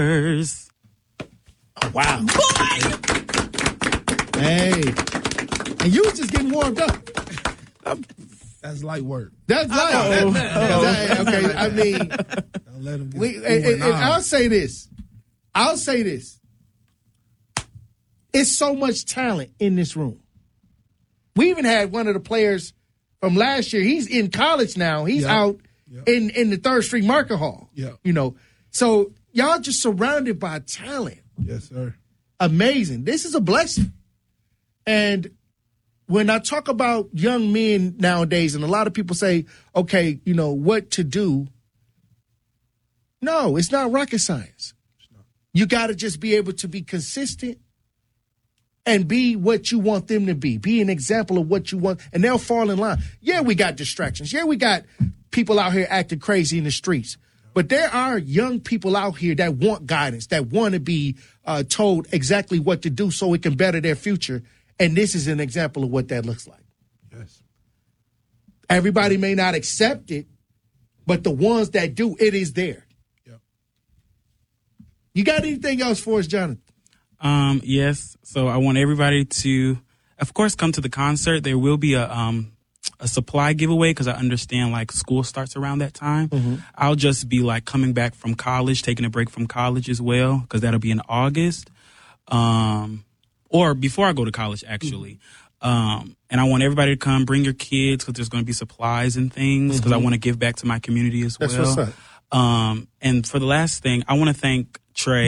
Wow. Boy! Hey. And you was just getting warmed up. That's light work. That's light. Okay, I mean, Don't let him get I'll say this. It's so much talent in this room. We even had one of the players from last year. He's in college now. He's out in the 3rd Street Market Hall. Yeah. You know, so y'all just surrounded by talent. Yes, sir. Amazing. This is a blessing. And when I talk about young men nowadays, and a lot of people say, okay, you know, what to do. No, it's not rocket science. You got to just be able to be consistent and be what you want them to be. Be an example of what you want, and they'll fall in line. Yeah, we got distractions. Yeah, we got people out here acting crazy in the streets. But there are young people out here that want guidance, that want to be told exactly what to do so it can better their future. And this is an example of what that looks like. Yes. Everybody may not accept it, but the ones that do, it is there. Yep. You got anything else for us, Jonathan? Yes. So I want everybody to, of course, come to the concert. There will be a supply giveaway because I understand like school starts around that time. Mm-hmm. I'll just be like coming back from college, taking a break from college as well because that'll be in August. Or before I go to college, actually. And I want everybody to come, bring your kids because there's going to be supplies and things because I want to give back to my community as well. That's what's up. And for the last thing, I want to thank Trey